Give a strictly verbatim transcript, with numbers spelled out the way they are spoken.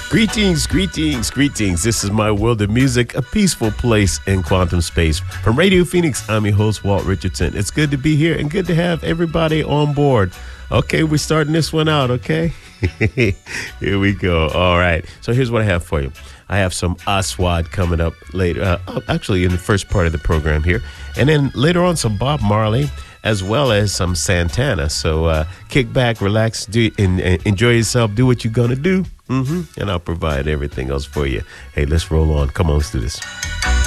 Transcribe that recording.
Greetings, greetings, greetings. This is my world of music, a peaceful place in quantum space. From Radio Phoenix, I'm your host, Walt Richardson. It's good to be here and good to have everybody on board. Okay, we're starting this one out, okay? Here we go. All right. So here's what I have for you. I have some Aswad coming up later, uh, actually in the first part of the program here. And then later on, some Bob Marley, as well as some Santana. So uh, kick back, relax, do and, and enjoy yourself. Do what you're going to do. Mm-hmm. And I'll provide everything else for you. Hey, let's roll on. Come on, let's do this.